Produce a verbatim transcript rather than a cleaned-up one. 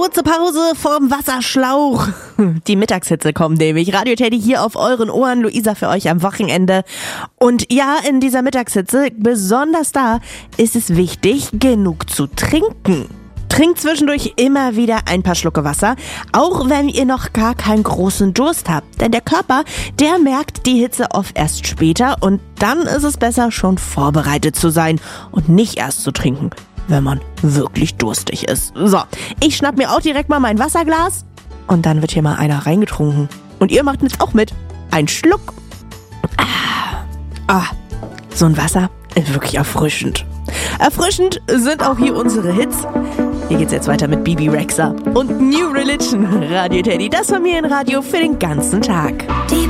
Kurze Pause vorm Wasserschlauch. Die Mittagshitze kommt nämlich. Radio Teddy hier auf euren Ohren. Luisa für euch am Wochenende. Und ja, in dieser Mittagshitze, besonders da, ist es wichtig, genug zu trinken. Trinkt zwischendurch immer wieder ein paar Schlucke Wasser, auch wenn ihr noch gar keinen großen Durst habt. Denn der Körper, der merkt die Hitze oft erst später und dann ist es besser, schon vorbereitet zu sein und nicht erst zu trinken, wenn man wirklich durstig ist. So, ich schnapp mir auch direkt mal mein Wasserglas und dann wird hier mal einer reingetrunken. Und ihr macht jetzt auch mit. Ein Schluck. Ah, ah, so ein Wasser ist wirklich erfrischend. Erfrischend sind auch hier unsere Hits. Hier geht's jetzt weiter mit Bibi Rexha und New Religion. Radio Teddy, das Familienradio für den ganzen Tag.